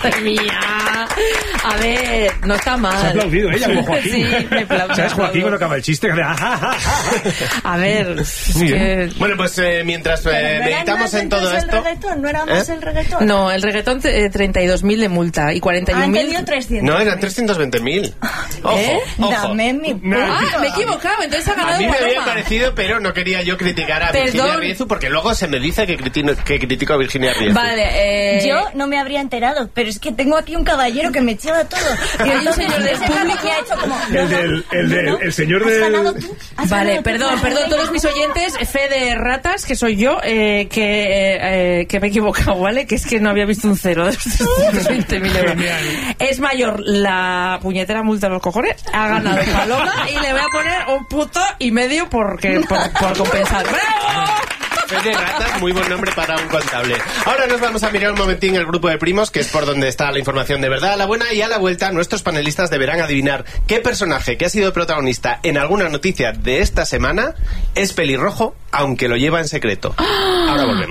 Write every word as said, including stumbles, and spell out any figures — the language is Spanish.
Madre mía. A ver, no está mal. Se ha aplaudido ella como Joaquín. Sí, me aplaudo. ¿Sabes Joaquín cuando acaba el chiste? A ver, es que... Bueno, pues eh, mientras eh, meditamos en todo esto... El reggaetón, ¿no era más ¿Eh? el reggaetón? No, el reggaetón eh, treinta y dos mil de multa y cuarenta y un mil... Ah, entendido trescientos. No, eran trescientos veinte mil. Ojo, ¿Eh? ojo. Dame mi punto. Ah, me he equivocado, entonces ha ganado A mí me había Paloma. parecido, pero no quería yo criticar a Perdón. Virginia Riezu, porque luego se me dice que, criti- que critico a Virginia Riezu. Vale, eh... Yo no me habría enterado, pero es que tengo aquí un caballero que me lleva todo. Y Hay un señor del público que ha hecho como... El del, el del, el señor ¿Has del... ganado tú? ¿Has Vale, ganado tú? perdón, perdón, todos mis oyentes, fe de ratas, que soy yo, eh, que, eh, eh, que me he equivocado, ¿vale? Que es que no había visto un cero de estos veinte mil euros. Es mayor la puñetera multa de los cojones, ha ganado Paloma y le voy a poner un puto y medio porque, por, por compensar. ¡Bravo! Fe de ratas, muy buen nombre para un contable. Ahora nos vamos a mirar un momentín el grupo de primos, que es por donde está la información de verdad, la buena, y a la vuelta nuestros panelistas deberán adivinar qué personaje que ha sido protagonista en alguna noticia de esta semana es pelirrojo, aunque lo lleva en secreto. Ahora volvemos.